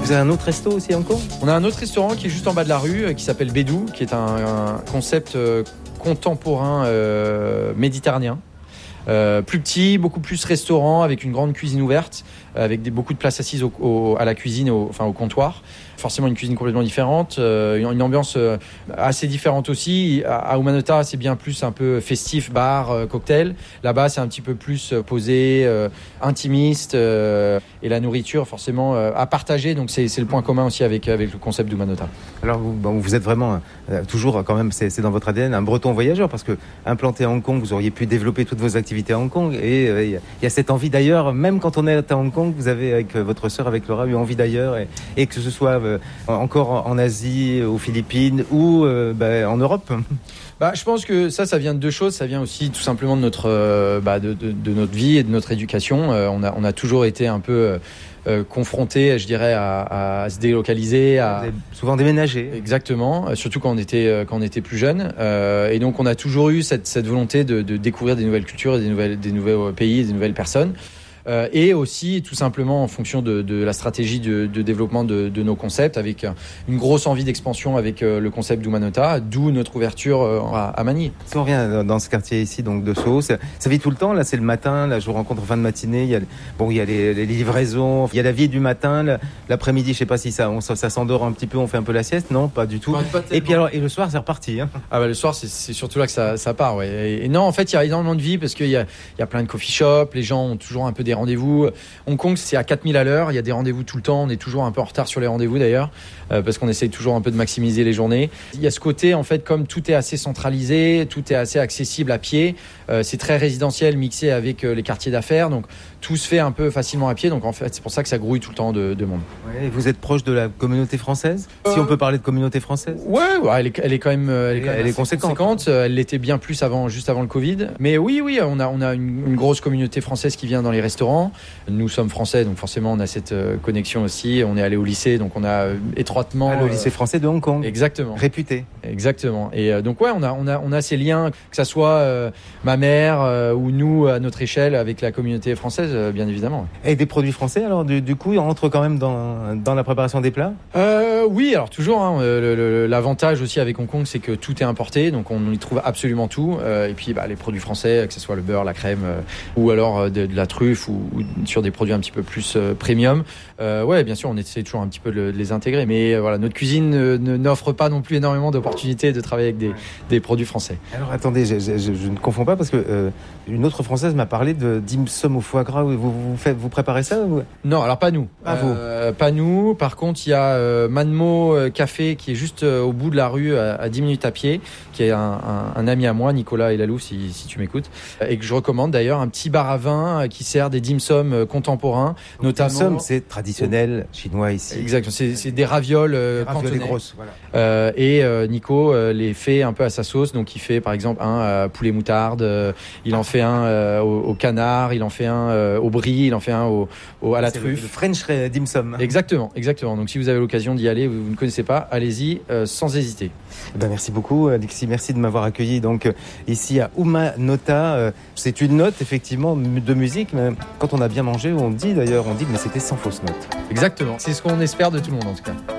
Vous avez un autre resto aussi à Hong Kong ? On a un autre restaurant qui est juste en bas de la rue, qui s'appelle Bédou, qui est un concept contemporain méditerranéen. Plus petit, beaucoup plus restaurant, avec une grande cuisine ouverte, avec beaucoup de places assises à la cuisine, au comptoir. Forcément une cuisine complètement différente, une ambiance assez différente aussi. À Umanota, c'est bien plus un peu festif, bar, cocktail. Là-bas, c'est un petit peu plus posé, intimiste, et la nourriture forcément à partager. Donc c'est le point commun aussi avec le concept d'Umanota. Alors vous êtes vraiment toujours quand même, c'est dans votre ADN, un breton voyageur, parce que implanté à Hong Kong, vous auriez pu développer toutes vos activités à Hong Kong, et il y a cette envie d'ailleurs, même quand on est à Hong Kong, vous avez avec votre sœur, avec Laura, eu envie d'ailleurs, et que ce soit encore en Asie, aux Philippines ou en Europe. Je pense que ça vient de deux choses. Ça vient aussi tout simplement de notre de notre vie et de notre éducation. On a toujours été un peu confrontés, je dirais, à se délocaliser, Vous avez souvent déménagé. Exactement, surtout quand on était plus jeune. Et donc on a toujours eu cette volonté de découvrir des nouvelles cultures, et des nouveaux pays, des nouvelles personnes. Et aussi tout simplement en fonction de la stratégie de développement de nos concepts, avec une grosse envie d'expansion avec le concept d'Umanota, d'où notre ouverture à Manille. Si on revient dans ce quartier ici, donc de Soho, ça vit tout le temps. Là, c'est le matin, là, je vous rencontre en fin de matinée. Il y a les livraisons, il y a la vie du matin. L'après-midi, je sais pas si ça s'endort un petit peu, on fait un peu la sieste. Non, pas du tout. Pas et puis alors, et le soir, c'est reparti. Hein. Le soir, c'est surtout là que ça part. Ouais. Et non, en fait, il y a énormément de vie parce qu'il y a plein de coffee shops. Les gens ont toujours un peu des rendez-vous. Hong Kong, c'est à 4000 à l'heure. Il y a des rendez-vous tout le temps. On est toujours un peu en retard sur les rendez-vous d'ailleurs, parce qu'on essaye toujours un peu de maximiser les journées. Il y a ce côté, en fait, comme tout est assez centralisé, tout est assez accessible à pied. C'est très résidentiel mixé avec les quartiers d'affaires. Donc, tout se fait un peu facilement à pied. Donc, en fait, c'est pour ça que ça grouille tout le temps de monde. Ouais, et vous êtes proche de la communauté française ? Si on peut parler de communauté française ? Ouais, elle est quand même, elle est conséquente. Elle l'était bien plus juste avant le Covid. Mais oui, on a une grosse communauté française qui vient dans les restaurants. Nous sommes français, donc forcément, on a cette connexion aussi. On est allé au lycée, donc on a étroitement. Le lycée français de Hong Kong. Exactement. Réputé. Exactement. Et donc on a ces liens, que ça soit ma mère ou nous à notre échelle avec la communauté française, bien évidemment. Et des produits français, alors du coup, ils rentrent quand même dans la préparation des plats ? Oui, alors toujours. L'avantage aussi avec Hong Kong, c'est que tout est importé, donc on y trouve absolument tout. Et puis les produits français, que ce soit le beurre, la crème, ou alors de la truffe, ou sur des produits un petit peu plus premium. Bien sûr, on essaie toujours un petit peu de les intégrer, mais voilà, notre cuisine n'offre pas non plus énormément d'opportunités de travailler avec des produits français. Alors attendez, je ne confonds pas, parce que une autre Française m'a parlé de dim sum au foie gras. Vous préparez ça ou... Non, alors pas nous. Pas nous. Par contre, il y a Manmo Café qui est juste au bout de la rue, à 10 minutes à pied, qui est un ami à moi, Nicolas Elalou, si tu m'écoutes, et que je recommande d'ailleurs, un petit bar à vin qui sert des dim sum contemporains. Donc, notamment. Dim sum, c'est traditionnel chinois ici. Exactement, c'est des ravioles cantonais. Grosses, voilà. Et Nico les fait un peu à sa sauce, donc il fait par exemple un poulet moutarde, il en fait un au canard, il en fait un au brie, il en fait un à la truffe. Le French dim sum. Exactement. Donc si vous avez l'occasion d'y aller, vous ne connaissez pas, allez-y sans hésiter. Merci beaucoup Alexis, merci de m'avoir accueilli donc ici à Umanota. C'est une note effectivement de musique, mais quand on a bien mangé, on dit mais c'était sans fausse note. Exactement, c'est ce qu'on espère de tout le monde en tout cas.